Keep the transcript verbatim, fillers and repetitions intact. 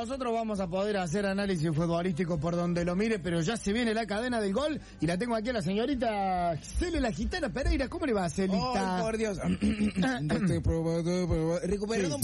nosotros vamos a poder hacer análisis futbolístico por donde lo mire, pero ya se viene la cadena del gol y la tengo aquí a la señorita Cele la Gitana Pereira. ¿Cómo le va, Celita? Oh, por Dios. Recuperando